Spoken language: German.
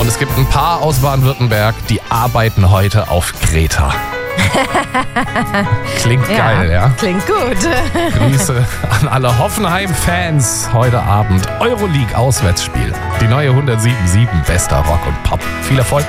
Und es gibt ein paar aus Baden-Württemberg, die arbeiten heute auf Kreta. Klingt geil, ja? Klingt gut. Grüße an alle Hoffenheim-Fans. Heute Abend Euroleague-Auswärtsspiel. Die neue 107.7 bester Rock und Pop. Viel Erfolg.